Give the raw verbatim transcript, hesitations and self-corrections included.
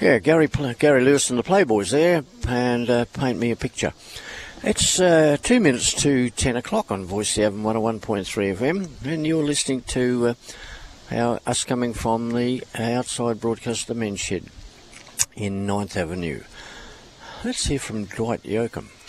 Yeah, Gary Gary Lewis and the Playboys there, and uh, Paint Me a Picture. It's uh, two minutes to ten o'clock on Voice Seven one oh one point three F M, and you're listening to uh, our, us coming from the outside broadcast the men's shed in Ninth Avenue. Let's hear from Dwight Yoakam.